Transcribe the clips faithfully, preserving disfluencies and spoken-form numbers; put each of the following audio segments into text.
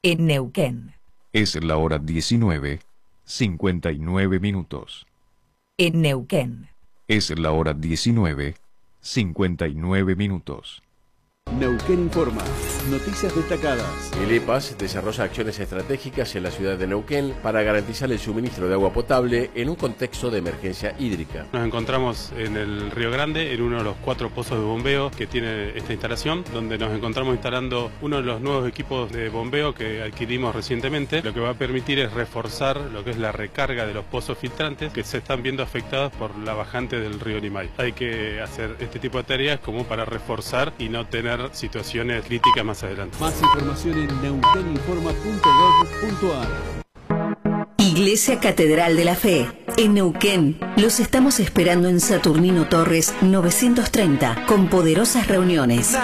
en Neuquén. Es la hora diecinueve, cincuenta y nueve minutos. En Neuquén. Es la hora diecinueve, cincuenta y nueve minutos. Neuquén Informa. Noticias destacadas. El E P A S desarrolla acciones estratégicas en la ciudad de Neuquén para garantizar el suministro de agua potable en un contexto de emergencia hídrica. Nos encontramos en el Río Grande, en uno de los cuatro pozos de bombeo que tiene esta instalación, donde nos encontramos instalando uno de los nuevos equipos de bombeo que adquirimos recientemente. Lo que va a permitir es reforzar lo que es la recarga de los pozos filtrantes que se están viendo afectados por la bajante del río Limay. Hay que hacer este tipo de tareas como para reforzar y no tener situaciones críticas más adelante. Más información en neuqueninforma punto gov punto ar. Iglesia Catedral de la Fe. En Neuquén, los estamos esperando en Saturnino Torres novecientos treinta, con poderosas reuniones.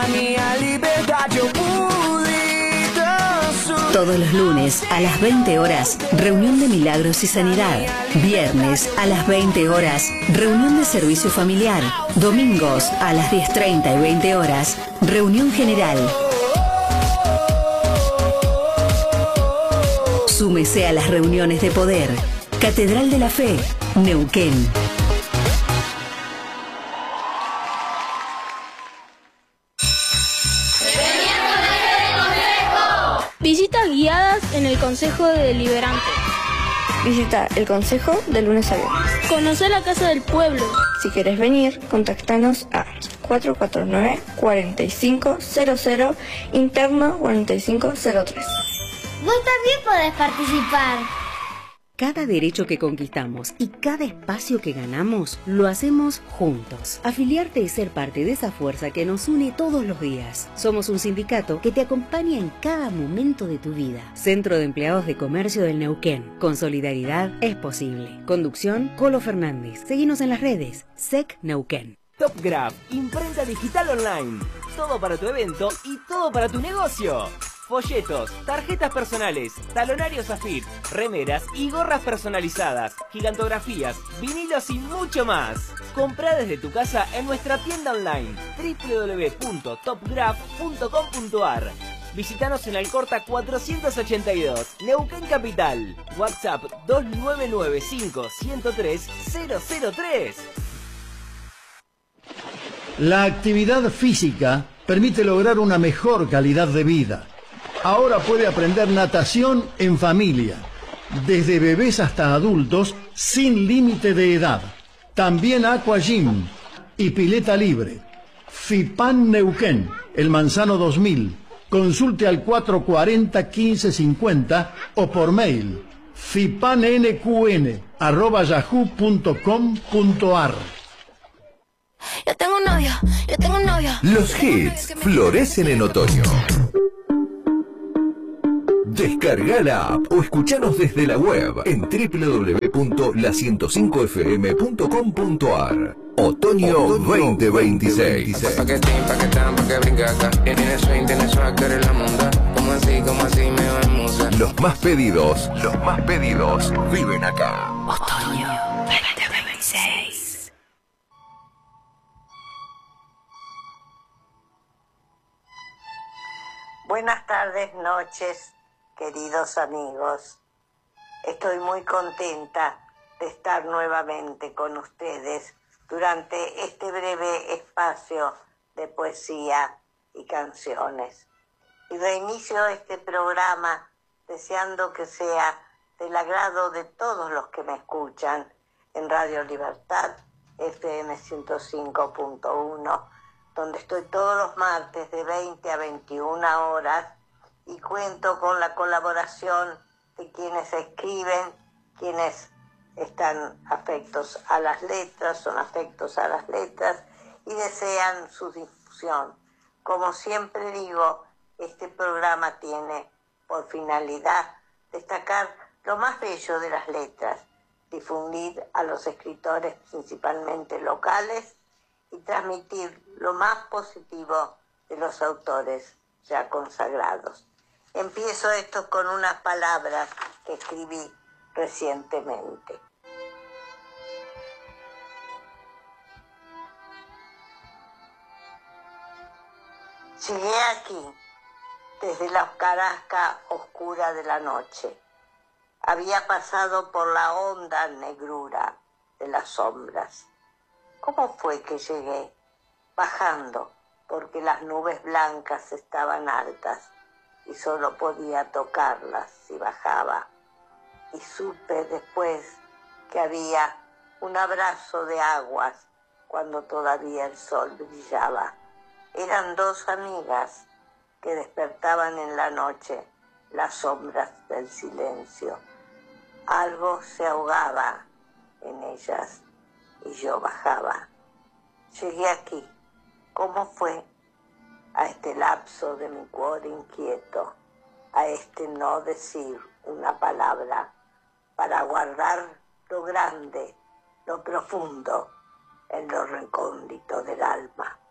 Todos los lunes a las veinte horas, reunión de milagros y sanidad. Viernes a las veinte horas, reunión de servicio familiar. Domingos a las diez treinta y veinte horas, reunión general. Súmese a las reuniones de poder. Catedral de la Fe, Neuquén. Visitas guiadas en el Consejo Deliberante. Visita el Consejo de lunes a viernes. Conocer la Casa del Pueblo. Si querés venir, contactanos a cuatro cuatro nueve, cuatro cinco cero cero, interno cuatro cinco cero tres. Vos también podés participar. Cada derecho que conquistamos y cada espacio que ganamos, lo hacemos juntos. Afiliarte es ser parte de esa fuerza que nos une todos los días. Somos un sindicato que te acompaña en cada momento de tu vida. Centro de Empleados de Comercio del Neuquén. Con solidaridad es posible. Conducción, Colo Fernández. Seguinos en las redes. S E C Neuquén. Top Graph, imprenta digital online. Todo para tu evento y todo para tu negocio. Folletos, tarjetas personales, talonarios AFIP, remeras y gorras personalizadas, gigantografías, vinilos y mucho más. Comprá desde tu casa en nuestra tienda online doble u doble u doble u punto top graph punto com punto ar. Visítanos en Alcorta cuatrocientos ochenta y dos, Neuquén Capital. WhatsApp dos nueve nueve cinco, uno cero tres, cero cero tres. La actividad física permite lograr una mejor calidad de vida. Ahora puede aprender natación en familia, desde bebés hasta adultos, sin límite de edad. También Aqua Gym y pileta libre. FIPAN Neuquén, El Manzano dos mil. Consulte al cuatro cuatro cero, quince cincuenta o por mail fipannqn arroba yahoo punto com punto ar. Yo tengo un novio, yo tengo un novio. Los hits florecen en otoño. Descarga la app o escuchanos desde la web en doble u doble u doble u punto la ciento cinco f m punto com punto ar. Otoño veinte veintiséis. Los más pedidos, los más pedidos viven acá. Otoño veinte veintiséis. Buenas tardes, noches, queridos amigos. Estoy muy contenta de estar nuevamente con ustedes durante este breve espacio de poesía y canciones. Y reinicio este programa deseando que sea del agrado de todos los que me escuchan en Radio Libertad, F M ciento cinco punto uno, donde estoy todos los martes de veinte a veintiuna horas y cuento con la colaboración de quienes escriben, quienes están afectos a las letras, son afectos a las letras y desean su difusión. Como siempre digo, este programa tiene por finalidad destacar lo más bello de las letras, difundir a los escritores principalmente locales y transmitir lo más positivo de los autores ya consagrados. Empiezo esto con unas palabras que escribí recientemente. Llegué aquí, desde la hojarasca oscura de la noche. Había pasado por la honda negrura de las sombras. ¿Cómo fue que llegué? Bajando, porque las nubes blancas estaban altas y solo podía tocarlas si bajaba. Y supe después que había un abrazo de aguas cuando todavía el sol brillaba. Eran dos amigas que despertaban en la noche las sombras del silencio. Algo se ahogaba en ellas y yo bajaba. Llegué aquí. ¿Cómo fue? A este lapso de mi cuore inquieto, a este no decir una palabra, para guardar lo grande, lo profundo, en lo recóndito del alma.